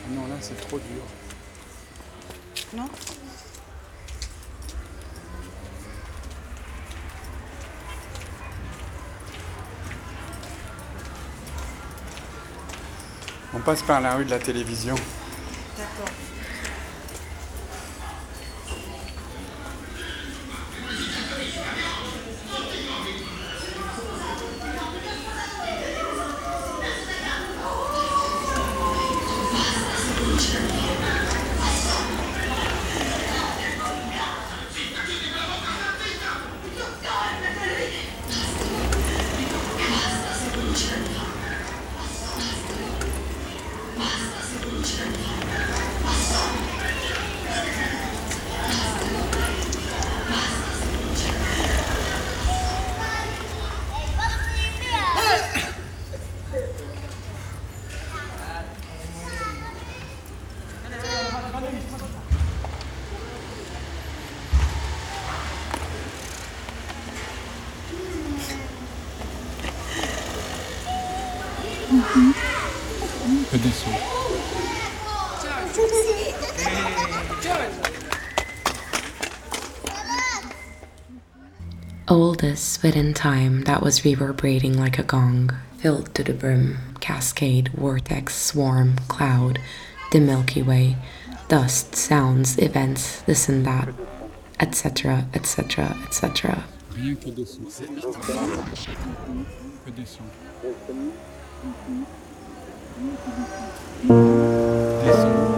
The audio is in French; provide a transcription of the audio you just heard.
Non, là, c'est trop dur. Non? On passe par la rue de la télévision. D'accord. Que des sons. Oldest spit in time that was reverberating like a gong, filled to the brim, cascade, vortex, swarm, cloud, the Milky Way, dust, sounds, events, this and that, etc., etc., etc. Rien que des sons. Que des sons. Des sons.